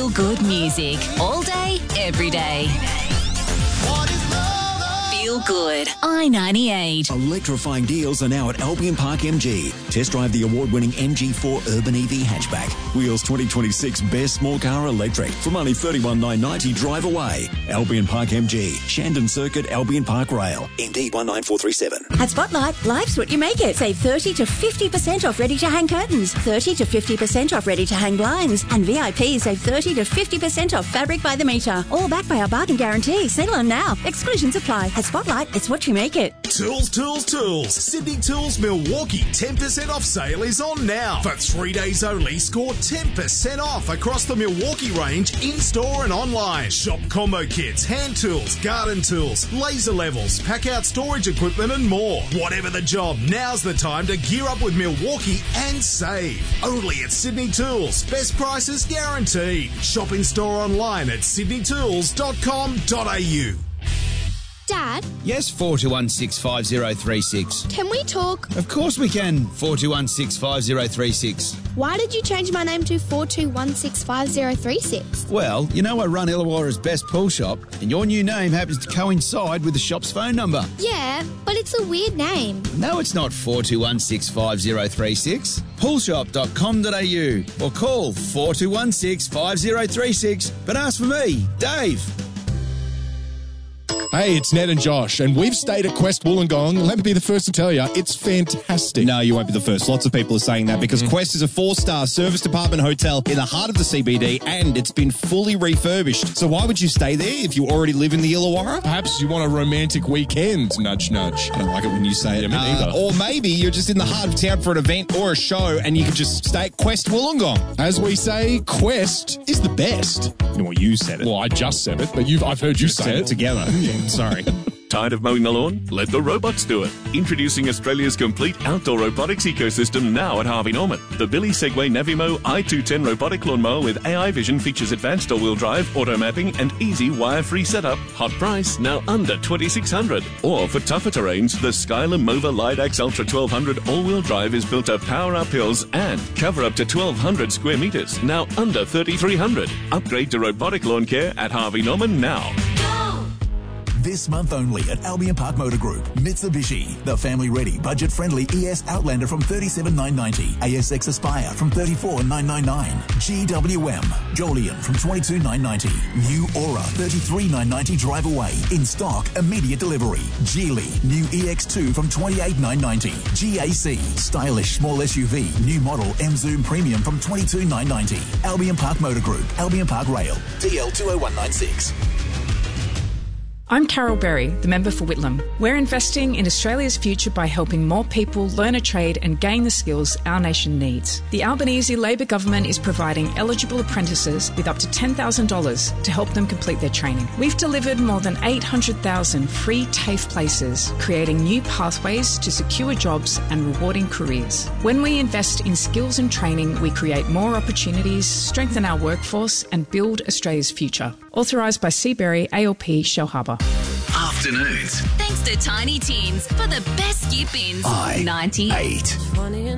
Feel good music all day, every day. Feel good. I-98. Electrifying deals are now at Albion Park MG. Test drive the award-winning MG4 Urban EV hatchback. Wheels 2026 best small car electric from only $31,990 drive away. Albion Park MG. Shandon Circuit, Albion Park Rail. MD 19437. At Spotlight, life's what you make it. Save 30 to 50% off ready-to-hang curtains, 30 to 50% off ready-to-hang blinds, and VIP save 30 to 50% off fabric by the metre. All backed by our bargain guarantee. Settle on now. Exclusions apply. At Spotlight, it's what you make it. Tools, tools, tools. Sydney Tools Milwaukee 10% off sale is on now. For 3 days only, score 10% off across the Milwaukee range in-store and online. Shop combo kits, hand tools, garden tools, laser levels, pack-out storage equipment and more. Whatever the job, now's the time to gear up with Milwaukee and save. Only at Sydney Tools. Best prices guaranteed. Shop in-store online at sydneytools.com.au. Dad? Yes, 42165036. Can we talk? Of course we can, 42165036. Why did you change my name to 42165036? Well, you know I run Illawarra's best pool shop, and your new name happens to coincide with the shop's phone number. Yeah, but it's a weird name. No, it's not 42165036. Poolshop.com.au or call 42165036. But ask for me, Dave. Hey, it's Ned and Josh, and we've stayed at Quest Wollongong. Let me be the first to tell you, it's fantastic. No, you won't be the first. Lots of people are saying that because Quest is a 4-star service department hotel in the heart of the CBD, and it's been fully refurbished. So why would you stay there if you already live in the Illawarra? Perhaps you want a romantic weekend, nudge, nudge. I don't like it when you say it. Me neither. Or maybe you're just in the heart of town for an event or a show, and you can just stay at Quest Wollongong. As we say, Quest is the best. Well, you said it. Well, I just said it, but I've heard you say it together. Sorry. Tired of mowing the lawn? Let the robots do it. Introducing Australia's complete outdoor robotics ecosystem now at Harvey Norman. The Billy Segway Navimo i210 robotic lawnmower with AI vision features advanced all-wheel drive, auto mapping, and easy wire-free setup. Hot price, now under $2,600. Or for tougher terrains, the Skyler Mova Lidax Ultra 1200 all-wheel drive is built to power up hills and cover up to 1,200 square meters, now under $3,300. Upgrade to robotic lawn care at Harvey Norman now. This month only at Albion Park Motor Group. Mitsubishi, the family-ready, budget-friendly ES Outlander from $37,990. ASX Aspire from $34,999. GWM, Jolion from $22,990. New Aura, $33,990 drive away. In stock, immediate delivery. Geely, new EX2 from $28,990. GAC, stylish small SUV, new model M Zoom Premium from $22,990. Albion Park Motor Group, Albion Park Rail, DL 20196. I'm Carol Berry, the member for Whitlam. We're investing in Australia's future by helping more people learn a trade and gain the skills our nation needs. The Albanese Labor government is providing eligible apprentices with up to $10,000 to help them complete their training. We've delivered more than 800,000 free TAFE places, creating new pathways to secure jobs and rewarding careers. When we invest in skills and training, we create more opportunities, strengthen our workforce and build Australia's future. Authorised by Seabury ALP Shellharbour. Afternoons. Thanks to Tiny Tins for the best skip ins. I-98.